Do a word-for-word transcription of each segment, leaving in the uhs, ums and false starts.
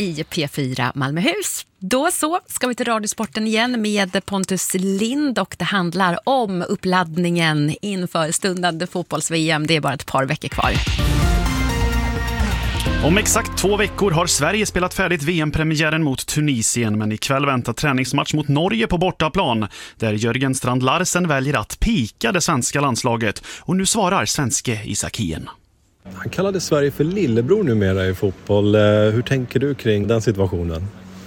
i P fyra Malmöhus. Då så ska vi till Radiosporten igen med Pontus Lind och det handlar om uppladdningen inför stundande fotbolls-V M. Det är bara ett par veckor kvar. Om exakt två veckor har Sverige spelat färdigt V M-premiären mot Tunisien, men ikväll väntar träningsmatch mot Norge på bortaplan där Jörgen Strand Larsen väljer att pika det svenska landslaget. Och nu svarar svenske Isak Hien. Han kallade Sverige för lillebror numera i fotboll. Hur tänker du kring den situationen?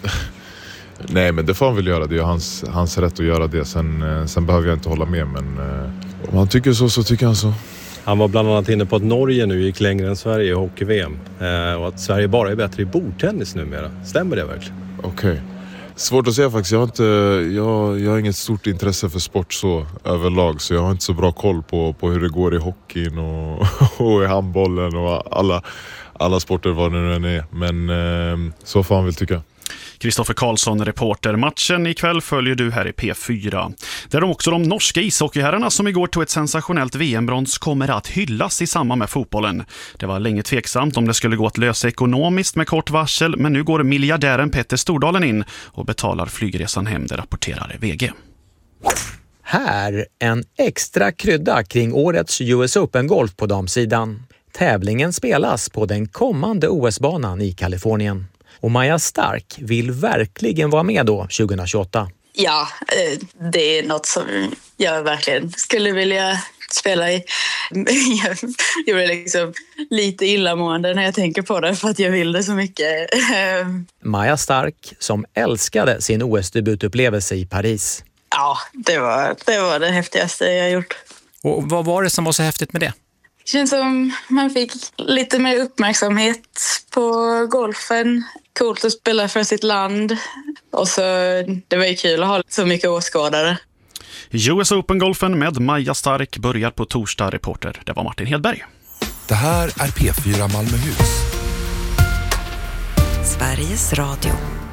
Nej, men det får han väl göra. Det är hans, hans rätt att göra det. Sen, sen behöver jag inte hålla med, men om han tycker så så tycker han så. Han var bland annat inne på att Norge nu gick längre än Sverige i hockey-V M. Eh, och att Sverige bara är bättre i bordtennis numera. Stämmer det verkligen? Okej. Okay. Svårt att säga faktiskt. Jag har, inte, jag, jag har inget stort intresse för sport så överlag. Så jag har inte så bra koll på, på hur det går i hockeyn och, och i handbollen och alla, alla sporter vad det nu än är. Men eh, så får han väl tycka. Kristoffer Karlsson, reporter. Matchen ikväll följer du här i P fyra. Där de också de norska ishockeyherrarna som igår tog ett sensationellt V M-brons kommer att hyllas i samband med fotbollen. Det var länge tveksamt om det skulle gå att lösa ekonomiskt med kort varsel, men nu går miljardären Petter Stordalen in och betalar flygresan hem, det rapporterar V G. Här en extra krydda kring årets U S Open-golf på damsidan. Tävlingen spelas på den kommande O S-banan i Kalifornien. Och Maja Stark vill verkligen vara med då tjugohundratjugoåtta. Ja, det är något som jag verkligen skulle vilja spela i. Jag gjorde liksom lite illamående när jag tänker på det för att jag vill det så mycket. Maja Stark som älskade sin O S-debutupplevelse i Paris. Ja, det var, det var det häftigaste jag gjort. Och vad var det som var så häftigt med det? Det känns som man fick lite mer uppmärksamhet på golfen. Coolt att spela för sitt land. Och så det var ju kul att ha så mycket åskådare. U S Open-golfen med Maja Stark börjar på torsdag, reporter. Det var Martin Hedberg. Det här är P fyra Malmöhus. Sveriges Radio.